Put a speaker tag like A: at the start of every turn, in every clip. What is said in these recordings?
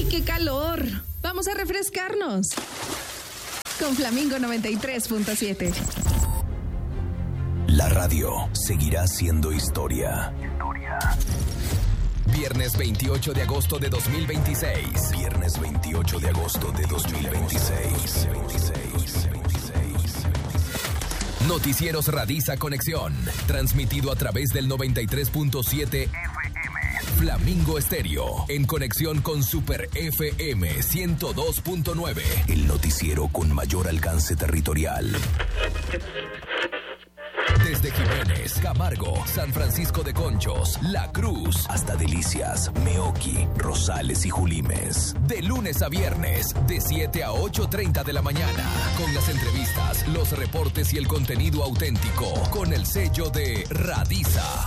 A: ¡Ay, qué calor! Vamos a refrescarnos con Flamingo 93.7.
B: La radio seguirá siendo historia. Viernes 28 de agosto de 2026. Viernes 28 de agosto de 2026. Noticieros Radiza Conexión. Transmitido a través del 93.7 FM. Flamingo Estéreo. En conexión con Super FM 102.9. El noticiero con mayor alcance territorial. Desde Jiménez, Camargo, San Francisco de Conchos, La Cruz, hasta Delicias, Meoqui, Rosales y Julimes. De lunes a viernes, de 7 a 8:30 de la mañana. Con las entrevistas, los reportes y el contenido auténtico. Con el sello de Radiza.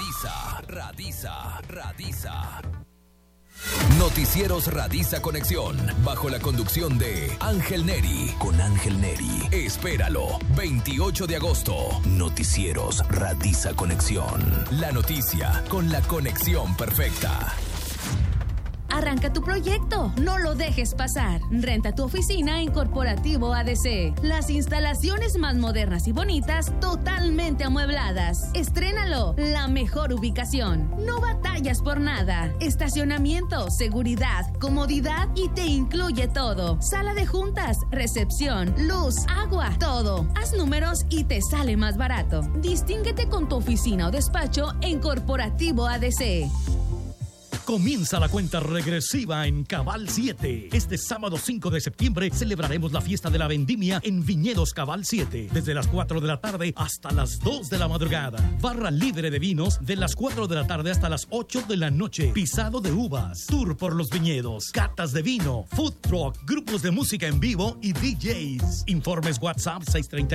B: Noticieros Radiza Conexión, bajo la conducción de Ángel Neri. Con Ángel Neri. Espéralo, 28 de agosto. Noticieros Radiza Conexión. La noticia con la conexión perfecta.
C: Arranca tu proyecto, no lo dejes pasar. Renta tu oficina en Corporativo ADC. Las instalaciones más modernas y bonitas, totalmente amuebladas. Estrénalo, la mejor ubicación. No batallas por nada. Estacionamiento, seguridad, comodidad y te incluye todo. Sala de juntas, recepción, luz, agua, todo. Haz números y te sale más barato. Distínguete con tu oficina o despacho en Corporativo ADC.
D: Comienza la cuenta regresiva en Cabal 7. Este sábado 5 de septiembre celebraremos la fiesta de la vendimia en Viñedos Cabal 7. Desde las 4 de la tarde hasta las 2 de la madrugada. Barra libre de vinos de las 4 de la tarde hasta las 8 de la noche. Pisado de uvas. Tour por los viñedos. Catas de vino. Food truck. Grupos de música en vivo y DJs. Informes WhatsApp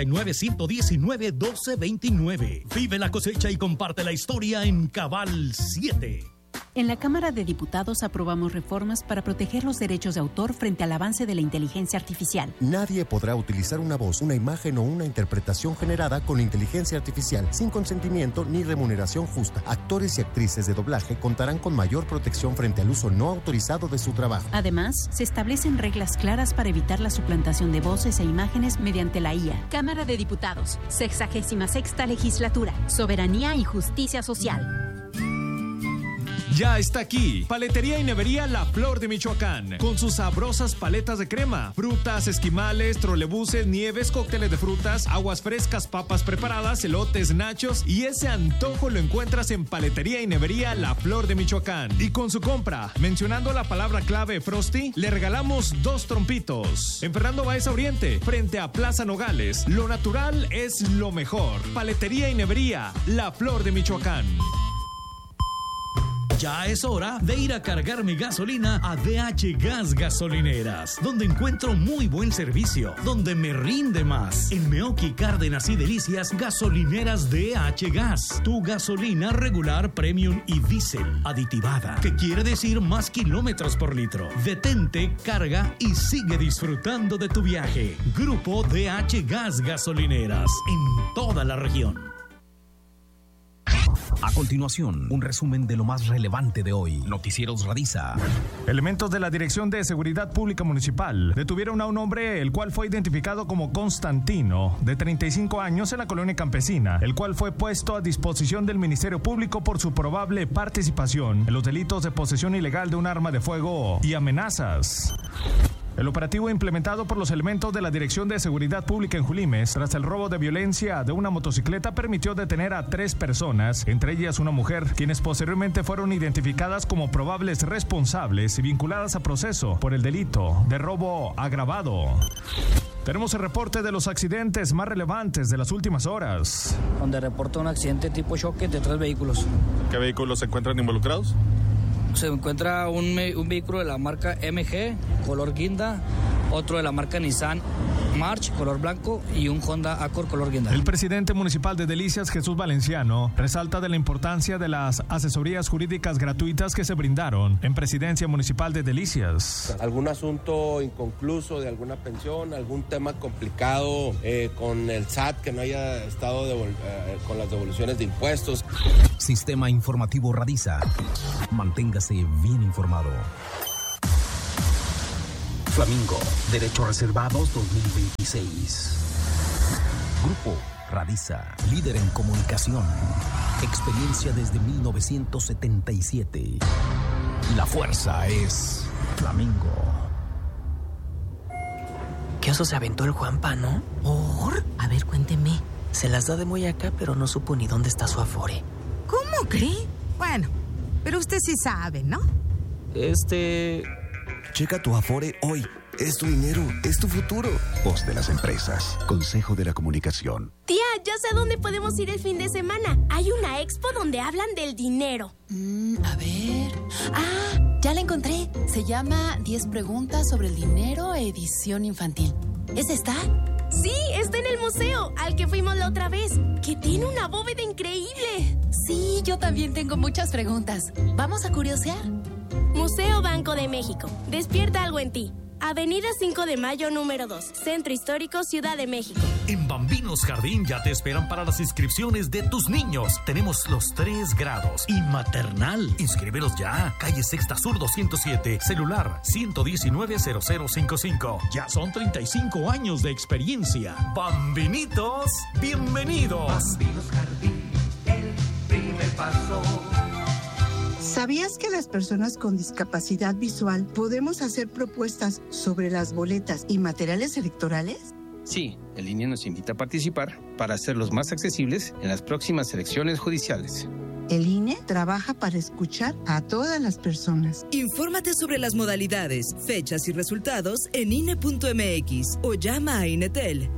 D: 639-119-1229. Vive la cosecha y comparte la historia en Cabal 7.
E: En la Cámara de Diputados aprobamos reformas para proteger los derechos de autor frente al avance de la inteligencia artificial.
F: Nadie podrá utilizar una voz, una imagen o una interpretación generada con inteligencia artificial sin consentimiento ni remuneración justa. Actores y actrices de doblaje contarán con mayor protección frente al uso no autorizado de su trabajo.
E: Además, se establecen reglas claras para evitar la suplantación de voces e imágenes mediante la IA. Cámara de Diputados, 66ª Legislatura, Soberanía y Justicia Social.
G: Ya está aquí, Paletería y Nevería La Flor de Michoacán, con sus sabrosas paletas de crema, frutas, esquimales, trolebuses, nieves, cócteles de frutas, aguas frescas, papas preparadas, elotes, nachos, y ese antojo lo encuentras en Paletería y Nevería La Flor de Michoacán. Y con su compra, mencionando la palabra clave Frosty, le regalamos 2 trompitos. En Fernando Baeza Oriente, frente a Plaza Nogales, lo natural es lo mejor. Paletería y Nevería La Flor de Michoacán.
D: Ya es hora de ir a cargar mi gasolina a DH Gas Gasolineras, donde encuentro muy buen servicio, donde me rinde más. En Meoqui, Cárdenas y Delicias, gasolineras DH Gas. Tu gasolina regular, premium y diésel aditivada, que quiere decir más kilómetros por litro. Detente, carga y sigue disfrutando de tu viaje. Grupo DH Gas Gasolineras, en toda la región.
B: A continuación, un resumen de lo más relevante de hoy. Noticieros Radiza.
G: Elementos de la Dirección de Seguridad Pública Municipal detuvieron a un hombre, el cual fue identificado como Constantino, de 35 años, en la colonia campesina, el cual fue puesto a disposición del Ministerio Público por su probable participación en los delitos de posesión ilegal de un arma de fuego y amenazas. El operativo implementado por los elementos de la Dirección de Seguridad Pública en Julimes, tras el robo de violencia de una motocicleta, permitió detener a 3 personas, entre ellas una mujer, quienes posteriormente fueron identificadas como probables responsables y vinculadas a proceso por el delito de robo agravado. Tenemos el reporte de los accidentes más relevantes de las últimas horas.
H: Donde reporta un accidente tipo choque de 3 vehículos.
I: ¿Qué vehículos se encuentran involucrados?
H: Se encuentra un vehículo de la marca MG, color guinda, otro de la marca Nissan March, color blanco, y un Honda Accord, color guinda.
G: El presidente municipal de Delicias, Jesús Valenciano, resalta de la importancia de las asesorías jurídicas gratuitas que se brindaron en Presidencia Municipal de Delicias.
J: ¿Algún asunto inconcluso de alguna pensión, algún tema complicado con el SAT que no haya estado con las devoluciones de impuestos?
B: Sistema Informativo Radiza. Manténgase bien informado.
K: Flamingo, Derechos Reservados 2026.
B: Grupo Radisa, líder en comunicación. Experiencia desde 1977. La fuerza es Flamingo.
L: ¿Qué oso se aventó el Juanpa, no? ¿Por? A ver, cuénteme. Se las da de muy acá, pero no supo ni dónde está su Afore.
M: ¿Cómo cree? Bueno, pero usted sí sabe, ¿no?
N: Checa tu Afore hoy. Es tu dinero, es tu futuro.
O: Voz de las empresas. Consejo de la Comunicación.
P: Tía, ya sé a dónde podemos ir el fin de semana. Hay una expo donde hablan del dinero.
Q: A ver... ¡Ah! Ya la encontré. Se llama 10 preguntas sobre el dinero, edición infantil. ¿Esa está?
P: Sí, está en el museo, al que fuimos la otra vez, que tiene una bóveda increíble.
Q: Sí, yo también tengo muchas preguntas. ¿Vamos a curiosear?
P: Museo Banco de México. Despierta algo en ti. Avenida 5 de Mayo, número 2, Centro Histórico, Ciudad de México.
D: En Bambinos Jardín ya te esperan para las inscripciones de tus niños. Tenemos los 3 grados y maternal. Inscríbelos ya. Calle Sexta Sur 207, celular 119-0055. Ya son 35 años de experiencia. Bambinitos, bienvenidos.
R: Bambinos Jardín, el primer paso.
S: ¿Sabías que las personas con discapacidad visual podemos hacer propuestas sobre las boletas y materiales electorales?
T: Sí, el INE nos invita a participar para hacerlos más accesibles en las próximas elecciones judiciales.
S: El INE trabaja para escuchar a todas las personas.
U: Infórmate sobre las modalidades, fechas y resultados en INE.mx o llama a INETEL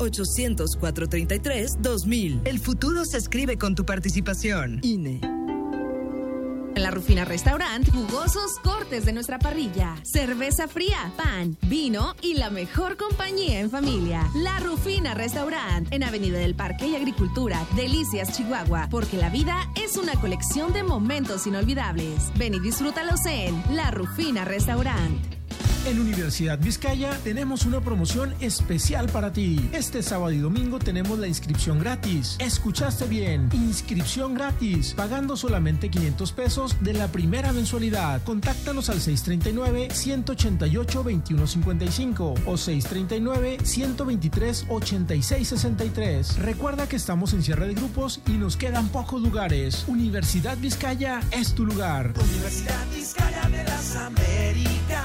U: 800-433-2000.
V: El futuro se escribe con tu participación. INE.
A: En La Rufina Restaurant, jugosos cortes de nuestra parrilla, cerveza fría, pan, vino y la mejor compañía en familia. La Rufina Restaurant, en Avenida del Parque y Agricultura, Delicias, Chihuahua, porque la vida es una colección de momentos inolvidables. Ven y disfrútalos en La Rufina Restaurant.
W: En Universidad Vizcaya tenemos una promoción especial para ti. Este sábado y domingo tenemos la inscripción gratis. ¿Escuchaste bien? Inscripción gratis, pagando solamente 500 pesos de la primera mensualidad. Contáctanos al 639-188-2155 o 639-123-8663. Recuerda que estamos en cierre de grupos y nos quedan pocos lugares. Universidad Vizcaya es tu lugar.
R: Universidad Vizcaya de las Américas.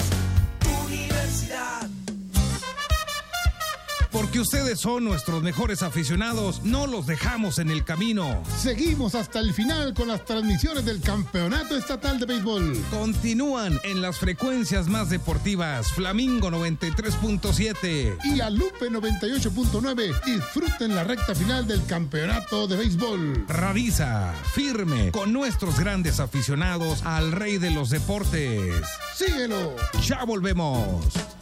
X: Porque ustedes son nuestros mejores aficionados, no los dejamos en el camino.
Y: Seguimos hasta el final con las transmisiones del Campeonato Estatal de Béisbol.
X: Continúan en las frecuencias más deportivas, Flamingo 93.7
Y: y a Lupe 98.9. Disfruten la recta final del Campeonato de Béisbol.
X: Radisa, firme, con nuestros grandes aficionados al rey de los deportes.
Y: ¡Síguelo!
X: Ya volvemos.